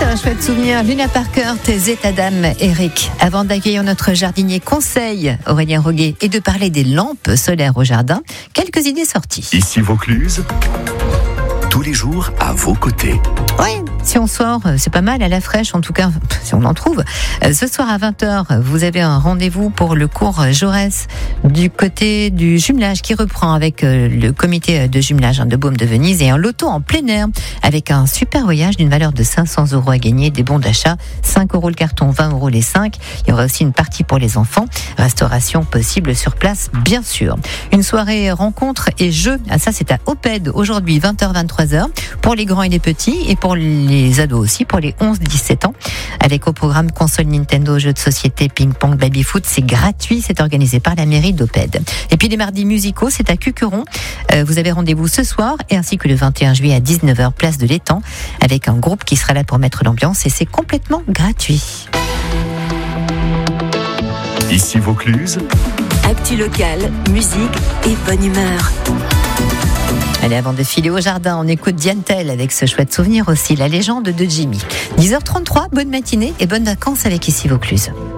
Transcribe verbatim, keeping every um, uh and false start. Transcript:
c'est un chouette souvenir. Luna Parker, Zeta Dame, Eric. Avant d'accueillir notre jardinier conseil, Aurélien Roguet, et de parler des lampes solaires au jardin, quelques idées sorties. Ici Vaucluse, tous les jours à vos côtés. Oui, si on sort, c'est pas mal à la fraîche, en tout cas, si on en trouve. Ce soir à vingt heures, vous avez un rendez-vous pour le cours Jaurès du côté du jumelage qui reprend avec le comité de jumelage de Baume de Venise et un loto en plein air avec un super voyage d'une valeur de cinq cents euros à gagner, des bons d'achat, cinq euros le carton, vingt euros les cinq. Il y aura aussi une partie pour les enfants, restauration possible sur place, bien sûr. Une soirée rencontre et jeux, ah, ça c'est à Oped aujourd'hui, vingt heures vingt-trois heures, pour les grands et les petits et pour les ados aussi, pour les onze dix-sept ans, avec au programme console Nintendo, jeux de société, ping-pong, baby-foot. C'est gratuit, c'est organisé par la mairie d'Oped. Et puis les mardis musicaux, c'est à Cuqueron. Euh, vous avez rendez-vous ce soir et ainsi que le vingt et un juillet à dix-neuf heures, place de l'Étang, avec un groupe qui sera là pour mettre l'ambiance et c'est complètement gratuit. Ici Vaucluse, actu locale, musique et bonne humeur. Allez, avant de filer au jardin, on écoute Diane Tell avec ce chouette souvenir aussi, la légende de Jimmy. dix heures trente-trois, bonne matinée et bonnes vacances avec Ici Vaucluse.